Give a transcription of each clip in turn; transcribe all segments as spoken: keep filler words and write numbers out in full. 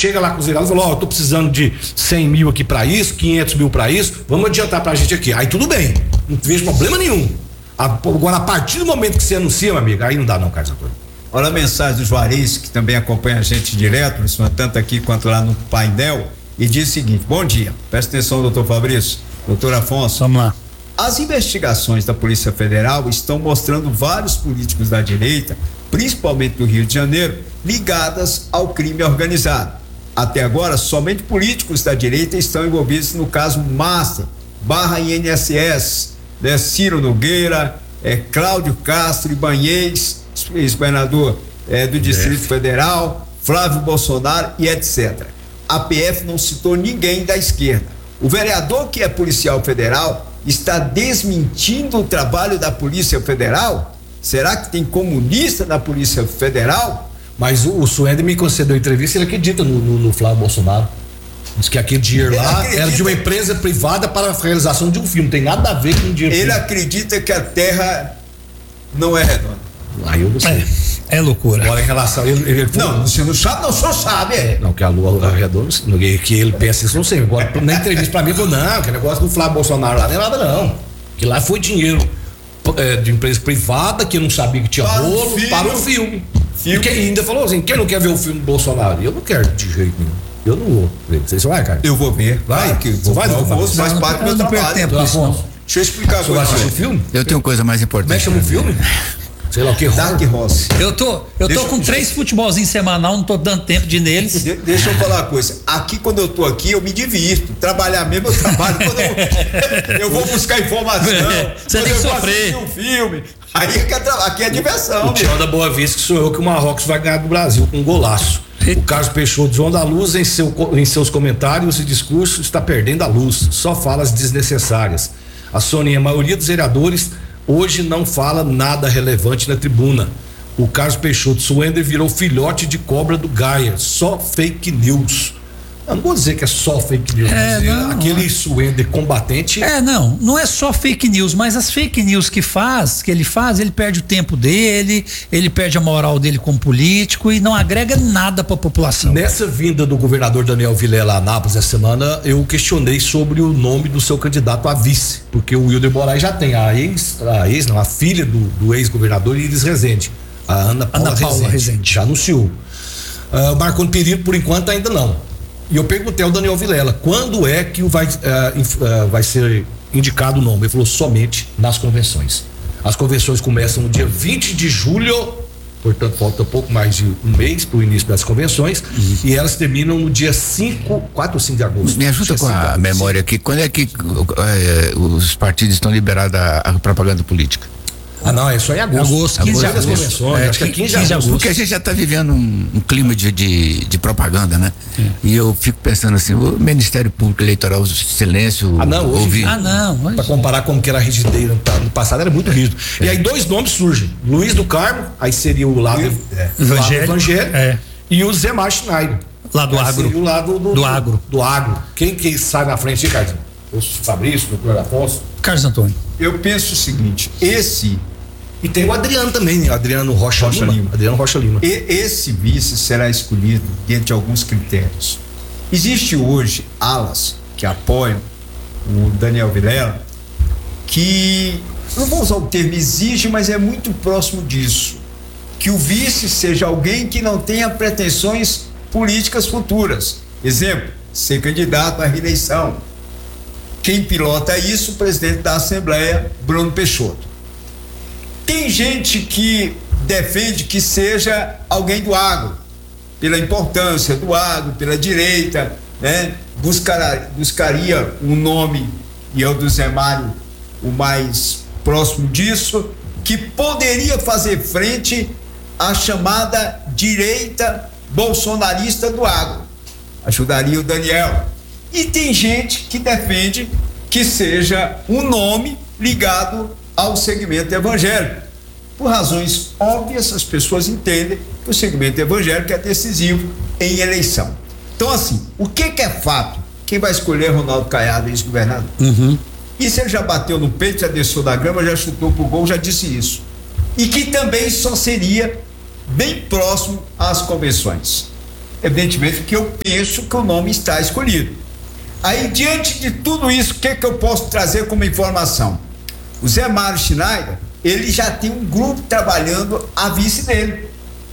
chega lá com os delegados e fala, ó, oh, eu tô precisando de cem mil aqui pra isso, quinhentos mil pra isso, vamos adiantar pra gente aqui. Aí tudo bem, não vejo problema nenhum. Agora, a partir do momento que você anuncia, meu amigo, aí não dá não, Carlos Antônio. Olha a mensagem do Juarez, que também acompanha a gente direto, tanto aqui quanto lá no painel, e diz o seguinte: bom dia, presta atenção, doutor Fabrício, doutor Afonso. Vamos lá. As investigações da Polícia Federal estão mostrando vários políticos da direita, principalmente do Rio de Janeiro, ligadas ao crime organizado. Até agora, somente políticos da direita estão envolvidos no caso Master, barra I N S S, né? Ciro Nogueira, é, Cláudio Castro Ibanez, ex-governador é, do Distrito é. Federal, Flávio Bolsonaro e etcétera. A P F não citou ninguém da esquerda. O vereador que é policial federal está desmentindo o trabalho da Polícia Federal? Será que tem comunista na Polícia Federal? Mas o, o Suede me concedeu entrevista, ele acredita no, no, no Flávio Bolsonaro. Diz que aquele dinheiro lá acredita... era de uma empresa privada para a realização de um filme, não tem nada a ver com o dinheiro. Ele filme. acredita que a Terra não é redonda. Aí eu não sei. É, é loucura. Agora em relação. Ele, ele, não, você não sabe, não, só sabe. É. Não, que a lua é redonda, que ele pensa isso, não sei. Agora, na entrevista pra mim, ele falou: não, que negócio do Flávio Bolsonaro lá não é nada, não. Que lá foi dinheiro é, de empresa privada, que não sabia que tinha para bolo, um para o filme. filme. E que ainda falou assim: quem não quer ver o filme do Bolsonaro? Eu não quero de jeito nenhum. Eu não vou ver. Você vai, cara? Eu vou ver. Vai? Vai, que você vai? Não, vou, faz parte do meu trabalho. Tempo, Deixa eu explicar você vai assistir o filme? Eu tenho coisa mais importante. Como é que chama o filme? Sei lá o que, Dark Horse. Eu tô, eu deixa, tô com deixa, três futebolzinhos semanal, não tô dando tempo de ir neles. De, deixa eu falar uma coisa. Aqui, quando eu tô aqui, eu me divirto. Trabalhar mesmo, eu trabalho. Quando eu, eu vou buscar informação. Você tem que sofrer. Um filme. Aí aqui é diversão. O Tião da Boa Vista, que sou eu, que o Marrocos vai ganhar do Brasil com um golaço. O Carlos Peixoto, João da Luz, em, seu, em seus comentários e discursos, está perdendo a luz. Só falas desnecessárias. A Sônia, a maioria dos vereadores hoje não fala nada relevante na tribuna. O Carlos Peixoto, Suender virou filhote de cobra do Gaia, só fake news. Eu não vou dizer que é só fake news, é, não, aquele Suender combatente. É, não, não é só fake news, mas as fake news que faz, que ele faz, ele perde o tempo dele, ele perde a moral dele como político e não agrega nada para a população. Nessa vinda do governador Daniel Vilela a Anápolis essa semana, eu questionei sobre o nome do seu candidato a vice, porque o Wilder Moraes já tem a ex, a ex, não, a filha do, do ex-governador Iris Rezende, a Ana Paula, Ana Paula Rezende, Rezende. já anunciou. Uh, o Marconi Perillo, por enquanto, ainda não. E eu perguntei ao Daniel Vilela, quando é que vai, uh, uh, vai ser indicado o nome? Ele falou, somente nas convenções. As convenções começam no dia vinte de julho, portanto falta pouco mais de um mês para o início das convenções, uhum. E elas terminam no dia cinco, quatro ou cinco de agosto. Me ajuda com a memória aqui, quando é que uh, uh, os partidos estão liberados a, a propaganda política? Ah, não, é só em agosto. Agosto, quinze de agosto. Convenções, é, acho que é quinze de agosto. agosto. Porque a gente já está vivendo um, um clima de, de, de propaganda, né? É. E eu fico pensando assim, o Ministério Público Eleitoral, silêncio, ah, não, ouvir. Ah, não. Para comparar como que era a rigidez no passado, era muito rígido. É. E aí dois nomes surgem, Luiz do Carmo, aí seria o lado, é, Evangelho, lado evangélico, é. E o Zé Mar Schneider. Lá do agro. O lado do, do agro. Do agro. Quem que sai na frente, Ricardo? O Fabrício, o doutor Afonso? Carlos Antônio. Eu penso o seguinte, esse... E tem o Adriano também, né? Adriano Rocha, Rocha Lima. Lima. Adriano Rocha Lima. E esse vice será escolhido dentro de alguns critérios. Existe hoje alas que apoiam o Daniel Vilela, que, não vou usar o termo exige, mas é muito próximo disso. Que o vice seja alguém que não tenha pretensões políticas futuras. Exemplo, ser candidato à reeleição. Quem pilota isso? O presidente da Assembleia, Bruno Peixoto. Tem gente que defende que seja alguém do agro, pela importância do agro, pela direita, né? Buscar, buscaria um nome, e é o do Zé Mário o mais próximo disso, que poderia fazer frente à chamada direita bolsonarista do agro. Ajudaria o Daniel. E tem gente que defende que seja um nome ligado ao segmento evangélico. Por razões óbvias, as pessoas entendem que o segmento evangélico é decisivo em eleição. Então, assim, o que que é fato? Quem vai escolher é Ronaldo Caiado, ex-governador. Uhum. Isso ele já bateu no peito, já desceu da grama, já chutou pro gol, já disse isso. E que também só seria bem próximo às convenções. evidentemente, porque eu penso que o nome está escolhido. Aí, diante de tudo isso, o que, que eu posso trazer como informação? O Zé Mário Schneider, ele já tem um grupo trabalhando a vice dele.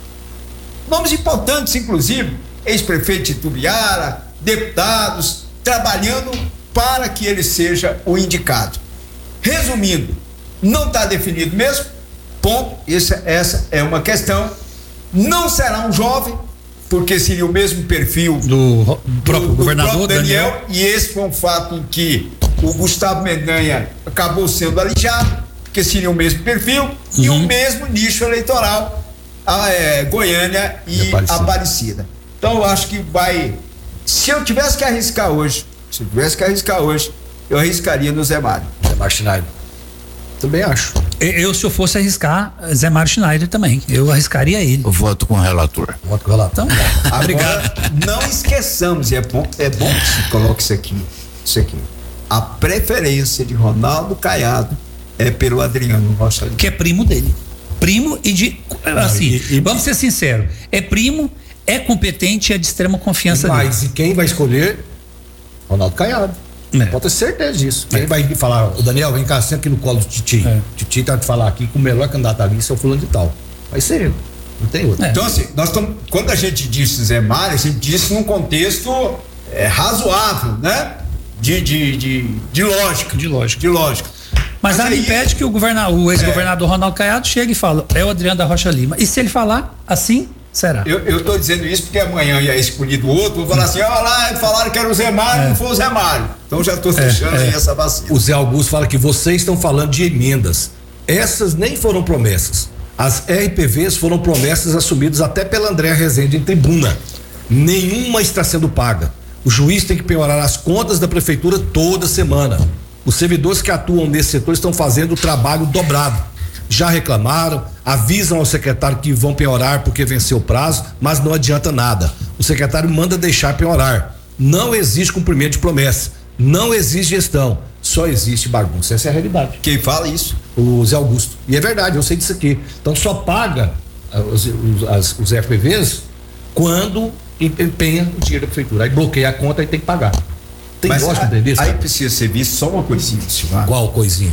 Nomes importantes, inclusive, ex-prefeito de Tubiara, deputados, trabalhando para que ele seja o indicado. Resumindo, não está definido mesmo, ponto, essa, essa é uma questão. Não será um jovem, porque seria o mesmo perfil do, do próprio do, governador do próprio Daniel, Daniel, e esse foi um fato em que o Gustavo Mendanha acabou sendo alijado, porque seria o mesmo perfil uhum. e o mesmo nicho eleitoral, a, é, Goiânia e Aparecida. Aparecida. Então eu acho que vai, se eu tivesse que arriscar hoje, se eu tivesse que arriscar hoje, eu arriscaria no Zé Mário. Zé Mário Schneider. Também acho. Eu, se eu fosse arriscar, Zé Mário Schneider também. Eu arriscaria ele. Eu voto com o relator. Voto com o relator. Então, agora, obrigado. Não esqueçamos, e é bom, é bom que se coloque isso aqui, isso aqui. A preferência de Ronaldo Caiado é pelo Adriano Rocha Lima. Que é primo dele. Primo e de. Assim, não, e, e, vamos ser sinceros. É primo, é competente e é de extrema confiança mas, dele. Mas e quem vai escolher? Ronaldo Caiado. É. Pode ter certeza disso. Quem é. vai falar, o Daniel, vem cá, senta aqui no colo do Titi. É. Titi tá te falar aqui que o melhor candidato ali é o fulano de tal. Vai ser ele. Não tem outro. É. Então, assim, nós estamos. Quando a gente disse Zé Mário, a gente disse num contexto é, razoável, né? De, de, de, de lógica. De lógica. De lógica. Mas, Mas nada aí, impede que o, governador, o ex-governador é. Ronaldo Caiado chegue e fale, é o Adriano da Rocha Lima. E se ele falar assim, será? Eu estou dizendo isso porque amanhã ia escolhido outro, vou falar assim, olha lá, falaram que era o Zé Mário, é. não foi o Zé Mário. Então já estou fechando é, é. aí essa vacina. O Zé Augusto fala que vocês estão falando de emendas. Essas nem foram promessas. As R P Vs foram promessas assumidas até pela Andréa Rezende em tribuna. Nenhuma está sendo paga. O juiz tem que penhorar as contas da prefeitura toda semana. Os servidores que atuam nesse setor estão fazendo o trabalho dobrado. Já reclamaram, avisam ao secretário que vão penhorar porque venceu o prazo, mas não adianta nada. O secretário manda deixar penhorar. Não existe cumprimento de promessa, não existe gestão, só existe bagunça. Essa é a realidade. Quem fala isso? O Zé Augusto. E é verdade, eu sei disso aqui. Então só paga os, os, as, os R P Vs quando empenha o dinheiro da prefeitura. Aí bloqueia a conta e tem que pagar. Tem Mas gosto a, de aí precisa ser visto só uma coisinha, Silvano. Qual coisinha?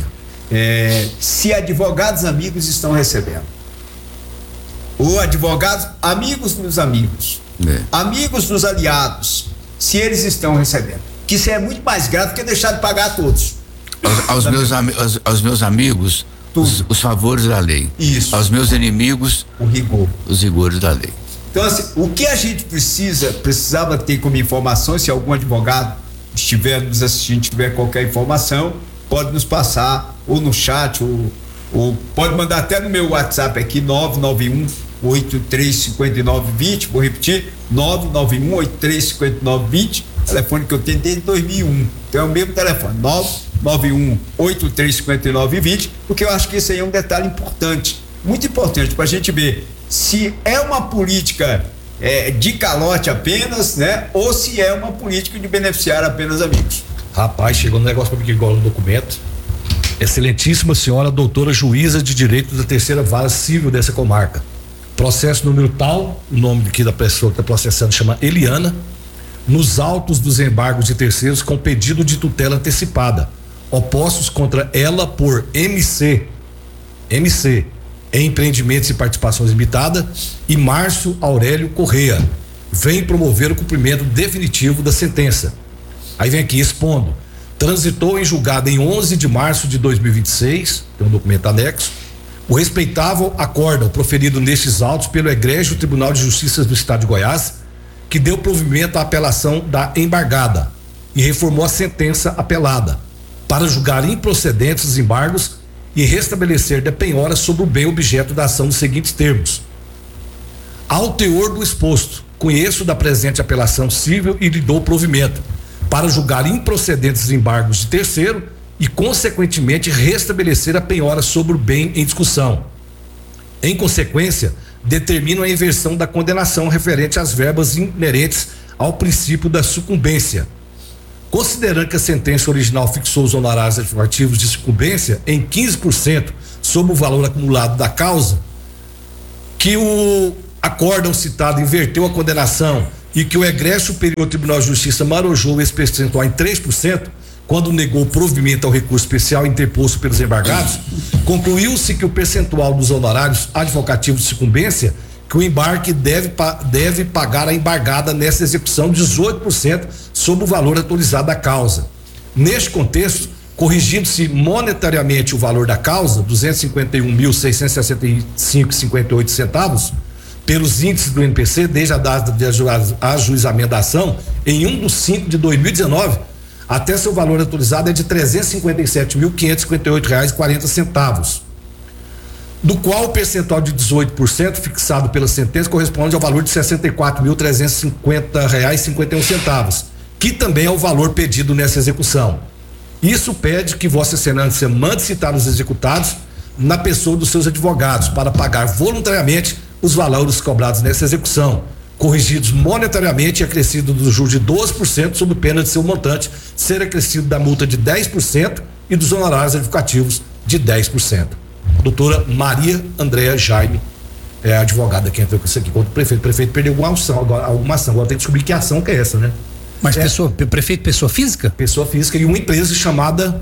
É, se advogados amigos estão recebendo. Ou advogados amigos dos amigos. É. Amigos dos aliados. Se eles estão recebendo. Que isso é muito mais grave que deixar de pagar a todos. Aos, aos, meus, aos, aos meus amigos, os, os favores da lei. Isso. Aos meus inimigos, o rigor. Os rigores da lei. Então, assim, o que a gente precisa, precisava ter como informação, se algum advogado estiver nos assistindo, tiver qualquer informação, pode nos passar ou no chat ou, ou pode mandar até no meu WhatsApp aqui, nove nove um oito três cinco nove dois zero, vou repetir, nove nove um oito três cinco nove dois zero, telefone que eu tenho desde dois mil e um, então é o mesmo telefone, nove nove um oito três cinco nove dois zero, porque eu acho que esse aí é um detalhe importante, muito importante para a gente ver se é uma política É, de calote apenas, né? Ou se é uma política de beneficiar apenas amigos. Rapaz, chegou um negócio para mim que igual no documento. Excelentíssima senhora doutora juíza de direito da terceira vara civil dessa comarca. Processo número tal, o nome aqui da pessoa que está processando chama Eliana, nos autos dos embargos de terceiros com pedido de tutela antecipada, opostos contra ela por M C, M C, Empreendimentos e Participações Limitada, e Márcio Aurélio Correia, vem promover o cumprimento definitivo da sentença. Aí vem aqui expondo, transitou em julgado em onze de março de dois mil e vinte e seis, tem um documento anexo, o respeitável acórdão proferido nestes autos pelo egrégio Tribunal de Justiça do Estado de Goiás, que deu provimento à apelação da embargada e reformou a sentença apelada para julgar improcedentes os embargos e restabelecer da penhora sobre o bem objeto da ação nos seguintes termos. Ao teor do exposto, conheço da presente apelação civil e lhe dou provimento para julgar improcedentes os embargos de terceiro e, consequentemente, restabelecer a penhora sobre o bem em discussão. Em consequência, determino a inversão da condenação referente às verbas inerentes ao princípio da sucumbência. Considerando que a sentença original fixou os honorários administrativos de sucumbência em quinze por cento sobre o valor acumulado da causa, que o acórdão citado inverteu a condenação, e que o egresso Superior Tribunal de Justiça marojou esse percentual em três por cento, quando negou o provimento ao recurso especial interposto pelos embargados, concluiu-se que o percentual dos honorários advocativos de sucumbência, que o embarque deve, deve pagar a embargada nessa execução dezoito por cento sobre o valor atualizado da causa. Neste contexto, corrigindo-se monetariamente o valor da causa, duzentos e cinquenta e um mil, seiscentos e sessenta e cinco reais e cinquenta e oito centavos, pelos índices do N P C, desde a data de ajuizamento da ação, em um de cinco de dois mil e dezenove, até seu valor atualizado é de trezentos e cinquenta e sete mil, quinhentos e cinquenta e oito reais e quarenta centavos, do qual o percentual de dezoito por cento fixado pela sentença corresponde ao valor de sessenta e quatro mil, trezentos e cinquenta reais e cinquenta e um centavos, que também é o valor pedido nessa execução. Isso pede que Vossa Excelência mande citar os executados na pessoa dos seus advogados para pagar voluntariamente os valores cobrados nessa execução, corrigidos monetariamente e acrescido do juros de doze por cento sob pena de seu montante ser acrescido da multa de dez por cento e dos honorários advocativos de dez por cento. Doutora Maria Andréa Jaime é a advogada que entrou com isso aqui. Quando o prefeito, o prefeito perdeu alguma ação, agora, alguma ação, agora tem que descobrir que ação que é essa, né? Mas é, pessoa, prefeito pessoa física? Pessoa física e uma empresa chamada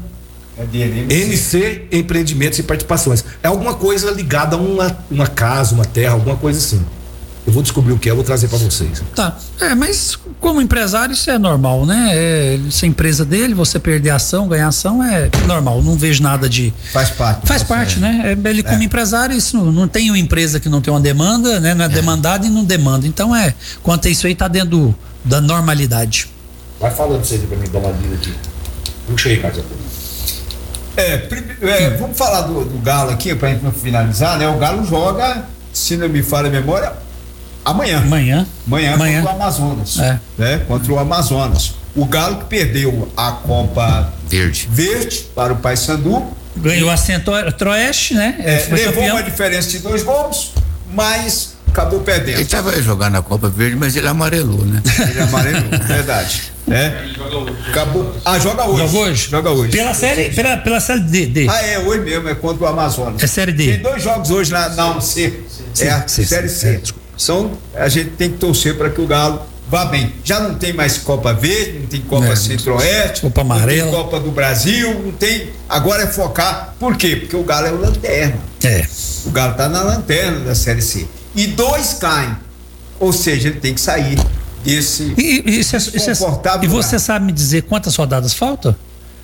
N C Empreendimentos e Participações. É alguma coisa ligada a uma, uma casa, uma terra, alguma coisa assim. Eu vou descobrir o que é, eu vou trazer para vocês. Tá, é, mas como empresário isso é normal, né? É, se a empresa dele, você perder a ação, ganhar ação é normal, não vejo nada de... Faz parte. Faz parte, é. né? Ele é. como empresário, isso não, não tem uma empresa que não tem uma demanda, né? Não é, é. demandada e não demanda. Então é, quanto a isso aí tá dentro do, da normalidade. Vai falando você para mim, dá uma lida aqui. Puxa aí, Carlos. É, é, vamos falar do, do Galo aqui, pra gente não finalizar, né? O Galo joga, se não me falha a memória, amanhã. Amanhã. Amanhã, amanhã. contra o Amazonas. É. Né? Contra o Amazonas. O Galo que perdeu a Copa Verde, Verde para o Paysandu. Ganhou a Centro-Oeste, né? É, levou campeão. Uma diferença de dois gols, mas acabou perdendo. Ele estava jogando na Copa Verde, mas ele amarelou, né? Ele amarelou, verdade. É. Acabou. Ah, joga hoje. Joga hoje? Joga hoje. Pela série, pela, pela série D, D. Ah, é, hoje mesmo, é contra o Amazonas. É série D. Tem dois jogos hoje na, na C. É a sim, série sim, C. sim. Então, a gente tem que torcer para que o Galo vá bem. Já não tem mais Copa Verde, não tem Copa é, Centro-Oeste, Copa Amarela, não tem Copa do Brasil, não tem. Agora é focar. Por quê? Porque o Galo é o lanterna. É. O Galo tá na lanterna da série C. E dois caem. Ou seja, ele tem que sair desse e, e, isso é, isso é, e você sabe me dizer quantas rodadas faltam?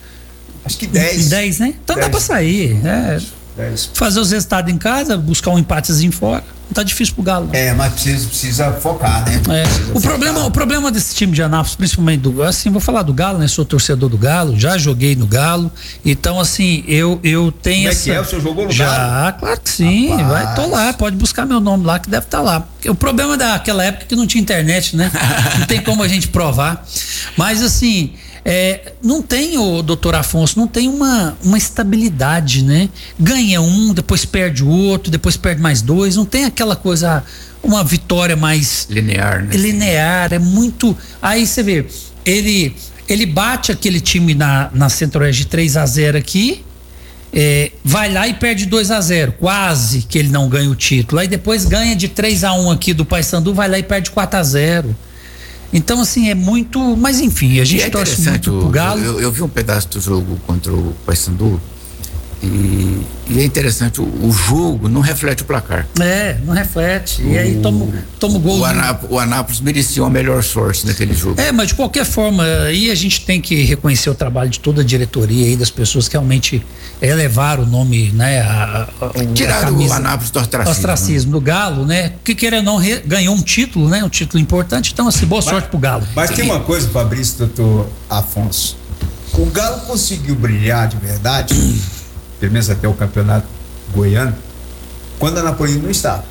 Acho que dez. dez, né? Então dez. Dá pra sair. É, dez. Fazer os resultados em casa, buscar um empatezinho fora. Não tá difícil pro Galo. É, mas precisa, precisa focar, né? É. Precisa o, focar. Problema, o problema desse time de Anápolis, principalmente do assim, vou falar do Galo, né? Sou torcedor do Galo, já joguei no Galo. Então, assim, eu, eu tenho Como essa. É que é? O senhor jogou no já, Galo? Já, claro que sim. Rapaz. Vai, tô lá, pode buscar meu nome lá, que deve estar tá lá. O problema daquela época é que não tinha internet, né? Não tem como a gente provar. Mas, assim. É, não tem, o doutor Afonso, não tem uma, uma estabilidade, né? Ganha um, depois perde o outro, depois perde mais dois, não tem aquela coisa, uma vitória mais linear, né? Linear, é muito. Aí você vê, ele, ele bate aquele time na, na Centro-Oeste de três a zero aqui, é, vai lá e perde dois a zero, quase que ele não ganha o título. Aí depois ganha de três a um aqui do Paysandu, vai lá e perde quatro a zero. Então, assim, é muito. Mas enfim, a gente é torce muito pro Galo. Eu, eu vi um pedaço do jogo contra o Paysandu e, e é interessante, o, o jogo não reflete o placar. É, não reflete. O, e aí toma, toma o gol. O, Anáp o Anápolis merecia uma melhor sorte naquele jogo. É, mas de qualquer forma, aí a gente tem que reconhecer o trabalho de toda a diretoria aí, das pessoas que realmente elevaram o nome, né? A, a, Tiraram a camisa, o Anápolis do ostracismo. ostracismo do Galo, né? Que querendo ou não, re, ganhou um título, né? Um título importante. Então, assim, boa mas, sorte pro Galo. Mas tem uma coisa, Fabrício, doutor Afonso. O Galo conseguiu brilhar de verdade, pelo menos até o campeonato goiano, quando a Napolina não estava.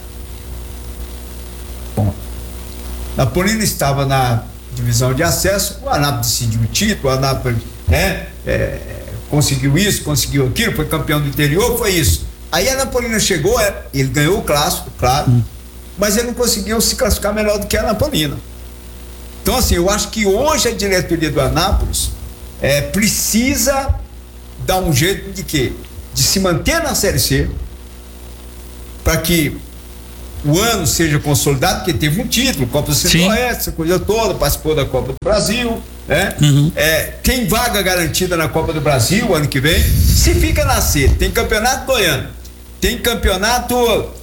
Bom, Napolina estava na divisão de acesso, o Anápolis decidiu o título, o Anápolis, né, é, conseguiu isso, conseguiu aquilo, foi campeão do interior, foi isso. Aí a Napolina chegou, ele ganhou o clássico, claro, hum. mas ele não conseguiu se classificar melhor do que a Napolina. Então, assim, eu acho que hoje a diretoria do Anápolis é, precisa dar um jeito de quê? De se manter na Série C, para que o ano seja consolidado, porque teve um título, Copa do Centro-Oeste, essa coisa toda, participou da Copa do Brasil, né? Uhum. É, tem vaga garantida na Copa do Brasil ano que vem. Se fica na C, tem campeonato goiano, tem campeonato